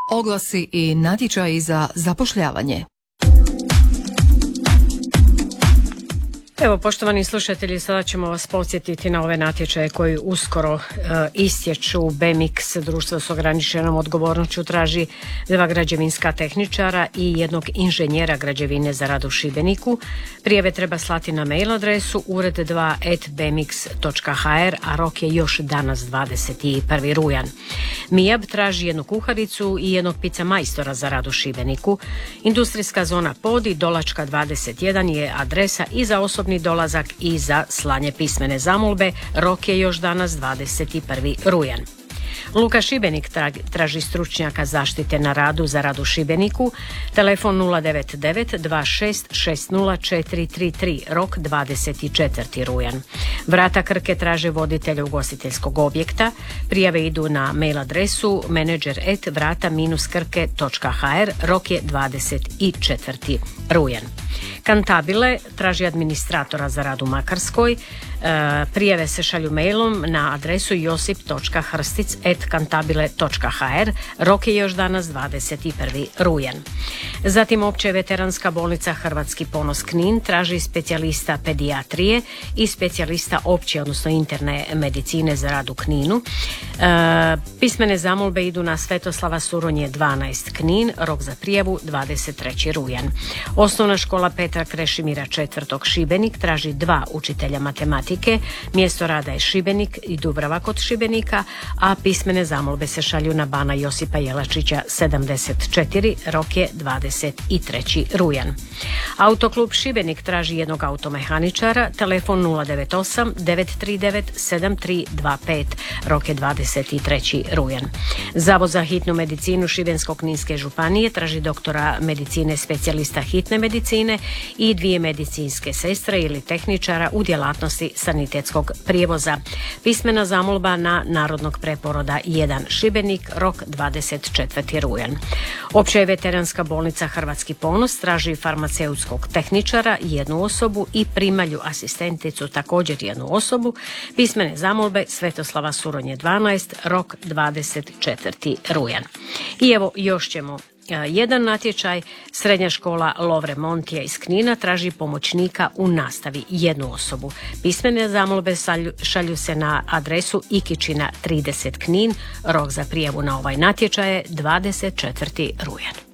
Oglasi i natječaji za zapošljavanje. Evo, poštovani slušatelji, sada ćemo vas podsjetiti na ove natječaje koji uskoro istječu. BMX, društvo s ograničenom odgovornošću, traži 2 građevinska tehničara i 1 inženjera građevine za rad u Šibeniku. Prijave treba slati na mail adresu ured2@bmx.hr, a rok je još danas 21. rujan. MIAB traži 1 kuharicu i 1 pizza majstora za rad u Šibeniku. Industrijska zona Podi, Dolačka 21 je adresa i za osobni dolazak i za slanje pismene zamolbe. Rok je još danas 21. rujan. Luka Šibenik traži stručnjaka zaštite na radu za rad u Šibeniku. Telefon 099 2660 rok 24. rujan. Vrata Krke traže voditelja ugostiteljskog objekta. Prijave idu na mail adresu menadžer@vrata-krke.hr, rok je 24. rujan. Kantabile traži administratora za rad u Makarskoj. Prijave se šalju mailom na adresu josip.hrstic@kantabile.hr, rok je još danas 21. rujan. Zatim opća veteranska bolnica Hrvatski ponos Knin traži specijalista pedijatrije i specijalista opće, odnosno interne medicine za rad u Kninu. Pismene zamolbe idu na Svetoslava Suronje 12 Knin, rok za prijavu 23. rujan. Osnovna škola Petra Krešimira IV Šibenik traži 2 učitelja matematike. Mjesto rada je Šibenik i Dubrava kod Šibenika, a pismene zamolbe se šalju na Bana Josipa Jelačića 74, rok je 23. rujan. Autoklub Šibenik traži 1 automehaničara. Telefon 098 939 7325, rok je 23. rujan. Zavod za hitnu medicinu Šibensko-kninske županije traži doktora medicine specijalista hitne medicine i 2 medicinske sestre ili tehničara u djelatnosti sanitetskog prijevoza. Pismena zamolba na Narodnog preporoda 1 Šibenik, rok 24. rujan. Opća i veteranska bolnica Hrvatski ponos traži farmaceutskog tehničara 1 osobu i primalju asistenticu također 1 osobu. Pismene zamolbe Svetoslava Suronje 12, rok 24. rujan. I evo još ćemo 1 natječaj. Srednja škola Lovre Montija iz Knina traži pomoćnika u nastavi 1 osobu. Pismene zamolbe šalju se na adresu Ikičina 30 Knin. Rok za prijavu na ovaj natječaj je 24. rujan.